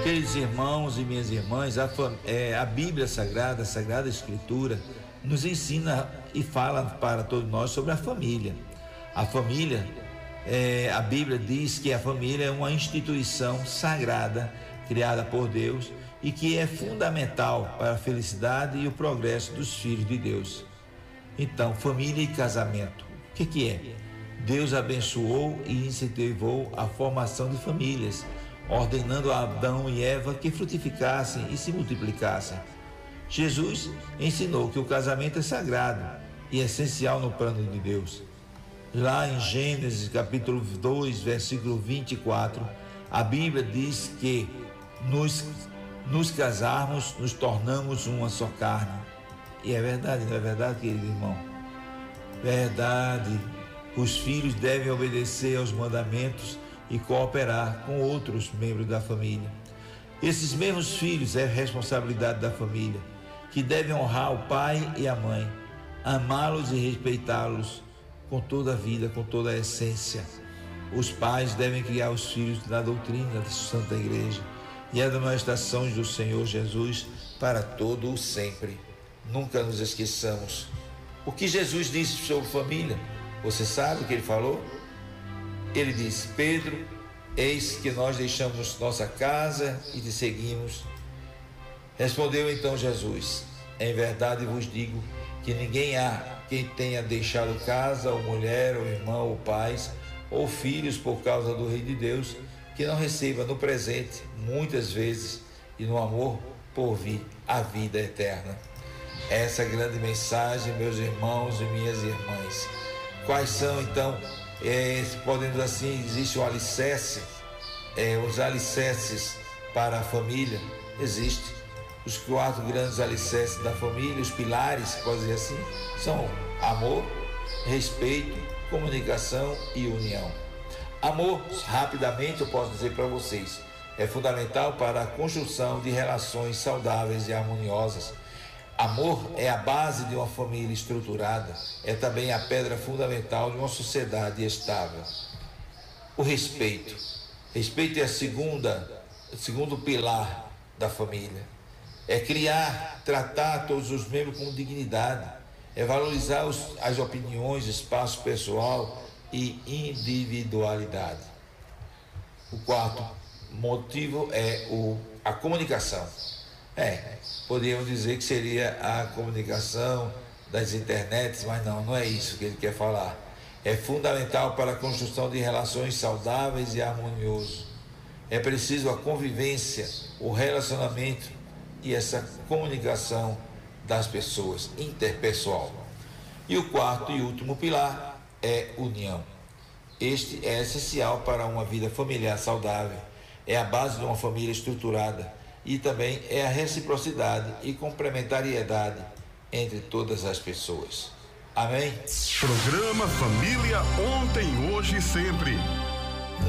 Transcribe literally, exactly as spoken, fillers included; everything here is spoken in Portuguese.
Queridos irmãos e minhas irmãs, a, é, a Bíblia Sagrada, a Sagrada Escritura, nos ensina e fala para todos nós sobre a família. A família, é, a Bíblia diz que a família é uma instituição sagrada, criada por Deus, e que é fundamental para a felicidade e o progresso dos filhos de Deus. Então, família e casamento, o que que é? Deus abençoou e incentivou a formação de famílias, ordenando a Adão e Eva que frutificassem e se multiplicassem. Jesus ensinou que o casamento é sagrado e essencial no plano de Deus. Lá em Gênesis capítulo dois, versículo vinte e quatro, a Bíblia diz que nos, nos casarmos, nos tornamos uma só carne. E é verdade, não é verdade, querido irmão? Verdade. Os filhos devem obedecer aos mandamentos e cooperar com outros membros da família. Esses mesmos filhos é responsabilidade da família, que devem honrar o pai e a mãe, amá-los e respeitá-los com toda a vida, com toda a essência. Os pais devem criar os filhos na doutrina da Santa Igreja e as demonstrações do Senhor Jesus para todo o sempre. Nunca nos esqueçamos. O que Jesus disse sobre família? Você sabe o que ele falou? Ele disse: Pedro, eis que nós deixamos nossa casa e te seguimos. Respondeu então Jesus: em verdade vos digo que ninguém há quem tenha deixado casa, ou mulher, ou irmão, ou pais, ou filhos por causa do Reino de Deus, que não receba no presente, muitas vezes, e no amor por vir a vida eterna. Essa é a grande mensagem, meus irmãos e minhas irmãs. Quais são então, é, podemos assim, existe o alicerce, é, os alicerces para a família? Existe. Os quatro grandes alicerces da família, os pilares, pode dizer assim, são amor, respeito, comunicação e união. Amor, rapidamente eu posso dizer para vocês, é fundamental para a construção de relações saudáveis e harmoniosas. Amor é a base de uma família estruturada, é também a pedra fundamental de uma sociedade estável. O respeito. Respeito é a segunda, o segundo pilar da família. É criar, tratar todos os membros com dignidade, é valorizar os, as opiniões, espaço pessoal e individualidade. O quarto motivo é o, a comunicação. É, poderíamos dizer que seria a comunicação das internets, mas não, não é isso que ele quer falar. É fundamental para a construção de relações saudáveis e harmoniosas. É preciso a convivência, o relacionamento e essa comunicação das pessoas, interpessoal. E o quarto e último pilar é união. Este é essencial para uma vida familiar saudável, é a base de uma família estruturada e também é a reciprocidade e complementariedade entre todas as pessoas. Amém? Programa Família Ontem, Hoje e Sempre.